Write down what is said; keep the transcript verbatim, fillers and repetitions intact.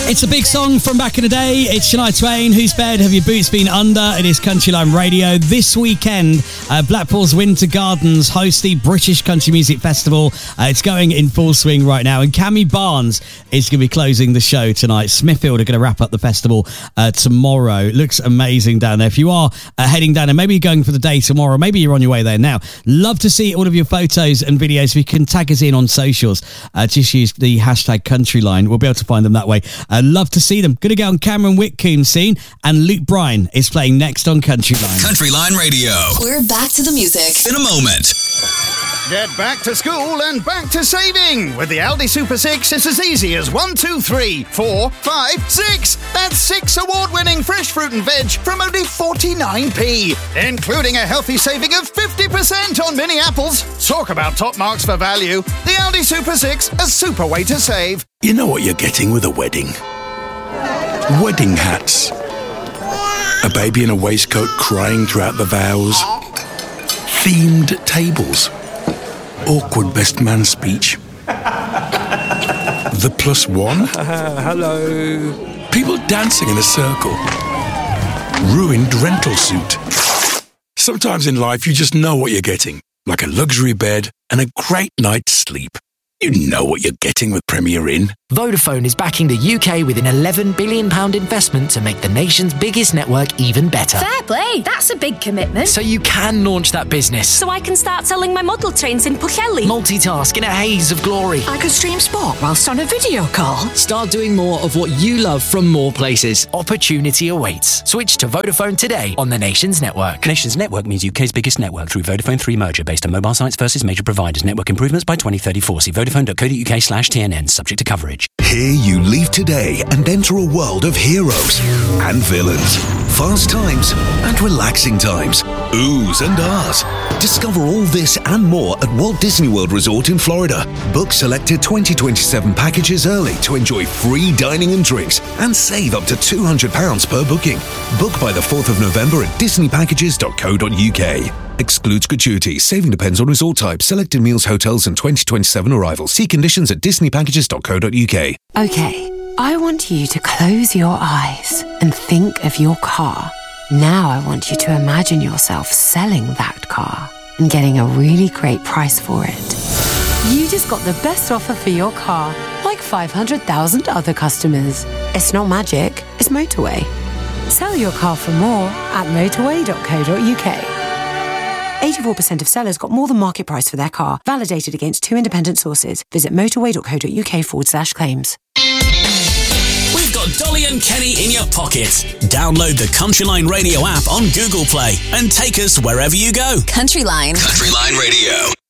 It's a big song from back in the day. It's Shania Twain. Whose bed have your boots been under? It is Country Line Radio. This weekend, uh, Blackpool's Winter Gardens host the British Country Music Festival. Uh, it's going in full swing right now. And Cammy Barnes is going to be closing the show tonight. Smithfield are going to wrap up the festival uh, tomorrow. It looks amazing down there. If you are uh, heading down there, maybe you're going for the day tomorrow, maybe you're on your way there now. Love to see all of your photos and videos. If you can tag us in on socials, uh, just use the hashtag Countryline. We'll be able to find them that way. Uh, love to see them. Going to go on Cameron Whitcomb's scene, and Luke Bryan is playing next on Countryline. Countryline Radio. We're back to the music in a moment. Get back to school and back to saving. With the Aldi Super six, it's as easy as one, two, three, four, five, six. That's six award-winning fresh fruit and veg from only forty-nine p, including a healthy saving of fifty percent on mini apples. Talk about top marks for value. The Aldi Super six, a super way to save. You know what you're getting with a wedding. Wedding hats. A baby in a waistcoat crying throughout the vows. Themed tables. Awkward best man speech. The plus one. Uh, hello. People dancing in a circle. Ruined rental suit. Sometimes in life you just know what you're getting. Like a luxury bed and a great night's sleep. You know what you're getting with Premier Inn. Vodafone is backing the U K with an eleven billion pounds investment to make the nation's biggest network even better. Fair play, that's a big commitment. So you can launch that business. So I can start selling my model trains in Pwllheli. Multitask in a haze of glory. I could stream sport whilst on a video call. Start doing more of what you love from more places. Opportunity awaits. Switch to Vodafone today on the Nations Network. Nations Network means U K's biggest network through Vodafone three merger based on mobile sites versus major providers. Network improvements by twenty thirty-four. See vodafone.co.uk slash TNN, subject to coverage. Here you leave today and enter a world of heroes and villains, fast times and relaxing times, oohs and ahs. Discover all this and more at Walt Disney World Resort in Florida. Book selected twenty twenty-seven packages early to enjoy free dining and drinks and save up to two hundred pounds per booking. Book by the fourth of November at disney packages dot co dot uk. Excludes gratuity. Saving depends on resort type, selected meals, hotels and twenty twenty-seven arrivals. See conditions at disney packages dot co dot uk. Okay, I want you to close your eyes and think of your car. Now I want you to imagine yourself selling that car and getting a really great price for it. You just got the best offer for your car, like five hundred thousand other customers. It's not magic, it's Motorway. Sell your car for more at motorway dot co dot uk. eighty-four percent of sellers got more than market price for their car, validated against two independent sources. Visit motorway dot co dot uk forward slash claims. We've got Dolly and Kenny in your pocket. Download the Countryline Radio app on Google Play and take us wherever you go. Countryline. Countryline Radio.